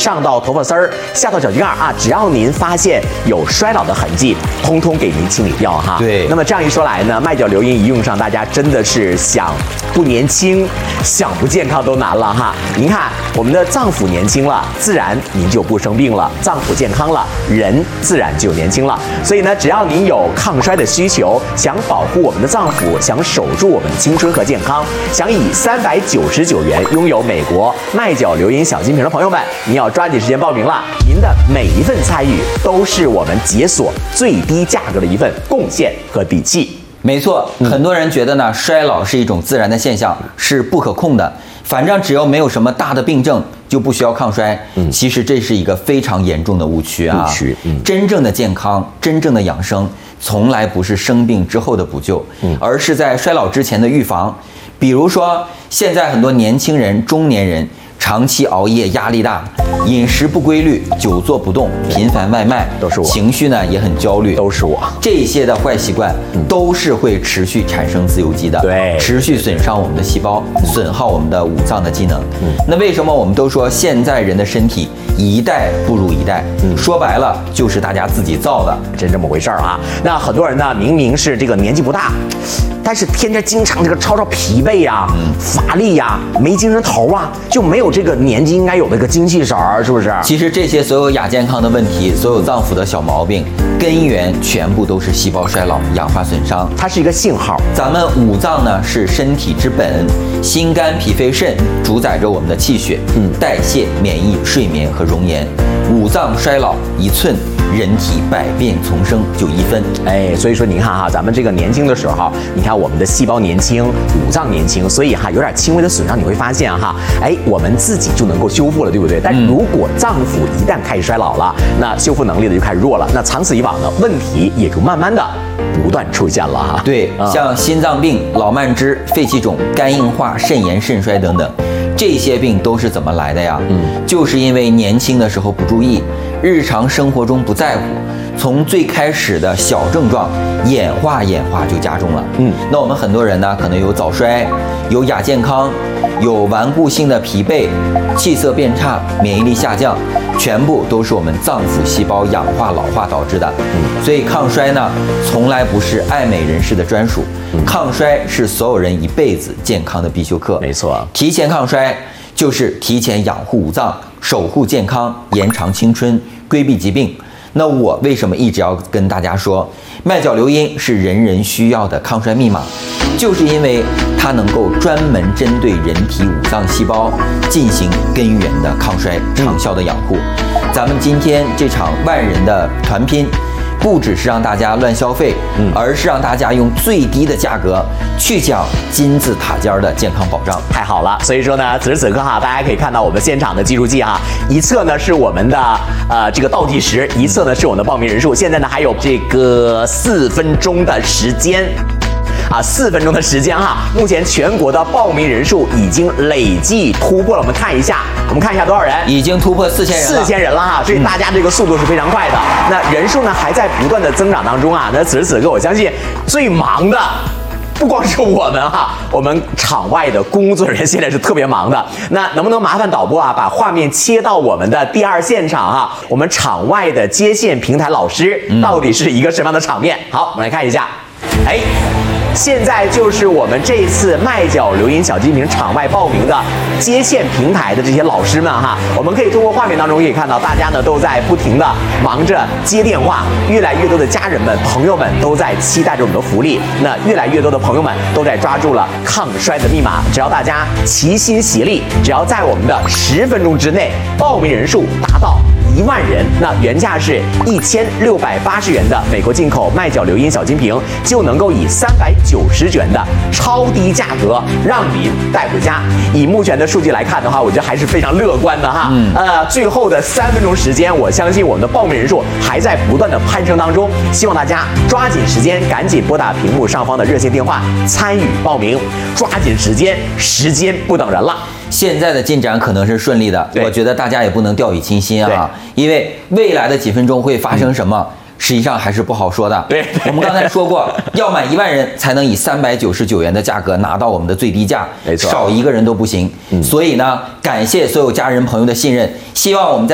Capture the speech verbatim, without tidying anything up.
上到头发丝儿，下到脚趾盖啊，只要您发现有衰老的痕迹，通通给您清理掉哈。 对。 那么这样一说来呢，麦角硫因一用上，大家真的是想不年轻、想不健康都难了哈。您看，我们的脏腑年轻了，自然您就不生病了；脏腑健康了，人自然就年轻了。所以呢，只要您有抗衰的需求，想保护我们的脏腑，想守住我们的青春和健康，想以三百九十九元拥有美国麦角硫因小金瓶的朋友们，您要抓紧时间报名了。您的每一份参与都是我们解锁最低价格的一份贡献和底气。 没错，很多人觉得呢，衰老是一种自然的现象，是不可控的。反正只要没有什么大的病症，就不需要抗衰。嗯，其实这是一个非常严重的误区啊！误区，嗯，真正的健康，真正的养生，从来不是生病之后的补救，嗯，而是在衰老之前的预防。比如说，现在很多年轻人、中年人长期熬夜，压力大，饮食不规律，久坐不动，频繁外卖， 都是我。 情绪呢也很焦虑， 都是我。 这些的坏习惯都是会持续产生自由基的， 对， 持续损伤我们的细胞，损耗我们的五脏的机能。嗯，那为什么我们都说现在人的身体一代不如一代？嗯，说白了就是大家自己造的， 真这么回事儿啊。那很多人呢，明明是这个年纪不大，但是天天经常这个超超疲惫呀、嗯、乏力呀、没精神头啊，就没有这个年纪应该有的一个精气神儿，是不是？ 其实这些所有亚健康的问题，所有脏腑的小毛病，根源全部都是细胞衰老、氧化损伤， 它是一个信号。 咱们五脏呢是身体之本，心肝脾肺肾主宰着我们的气血、嗯、代谢、免疫、睡眠和容颜。五脏衰老一寸，人体百变丛生就一分。 哎，所以说您看哈，咱们这个年轻的时候，你看我们的细胞年轻，五脏年轻，所以哈有点轻微的损伤，你会发现哈，哎，我们自己就能够修复了，对不对？但如果脏腑一旦开始衰老了，那修复能力呢就开始弱了，那长此以往呢，问题也就慢慢的不断出现了哈。 对，嗯、像心脏病、脑慢支、肺气肿、肝硬化、肾炎、肾衰等等。这些病都是怎么来的呀？嗯，就是因为年轻的时候不注意，日常生活中不在乎，从最开始的小症状演化演化就加重了。嗯，那我们很多人呢，可能有早衰，有亚健康，有顽固性的疲惫，气色变差，免疫力下降，全部都是我们脏腑细胞氧化老化导致的。嗯，所以抗衰呢，从来不是爱美人士的专属。抗衰是所有人一辈子健康的必修课。 没错， 提前抗衰就是提前养护五脏，守护健康，延长青春，规避疾病。那我为什么一直要跟大家说，麦角硫因是人人需要的抗衰密码？就是因为它能够专门针对人体五脏细胞进行根源的抗衰，长效的养护。咱们今天这场万人的团拼，不只是让大家乱消费，嗯，而是让大家用最低的价格去讲金字塔尖的健康保障。 太好了，所以说呢，此时此刻哈，大家可以看到我们现场的计数器哈，一侧呢是我们的呃这个倒计时，一侧呢是我们的报名人数。现在呢还有这个四分钟的时间。啊，四分钟的时间哈，目前全国的报名人数已经累计突破了。我们看一下，我们看一下多少人， 已经突破四千人了， 四千人了哈。所以大家这个速度是非常快的。嗯、那人数呢还在不断的增长当中啊。那此时此刻，我相信最忙的不光是我们哈，我们场外的工作人员现在是特别忙的。那能不能麻烦导播啊，把画面切到我们的第二现场哈？我们场外的接线平台老师到底是一个什么样的场面？好，我们来看一下，哎。现在就是我们这次麦角硫因小金瓶场外报名的接线平台的这些老师们哈，我们可以通过画面当中可以看到，大家呢都在不停的忙着接电话，越来越多的家人们、朋友们都在期待着我们的福利，那越来越多的朋友们都在抓住了抗衰的密码。只要大家齐心协力，只要在我们的十分钟之内，报名人数达到一万人，那原价是一千六百八十元的美国进口麦角硫因小金瓶，就能够以三百九十元的超低价格让您带回家。以目前的数据来看的话，我觉得还是非常乐观的哈。嗯，呃，最后的三分钟时间，我相信我们的报名人数还在不断的攀升当中，希望大家抓紧时间，赶紧拨打屏幕上方的热线电话参与报名，抓紧时间，时间不等人了。 现在的进展可能是顺利的，我觉得大家也不能掉以轻心啊，因为未来的几分钟会发生什么，嗯、实际上还是不好说的。 对， 我们刚才说过，要满一万人才能以三百九十九元的价格拿到我们的最低价， 没错， 少一个人都不行。嗯、所以呢，感谢所有家人朋友的信任，希望我们在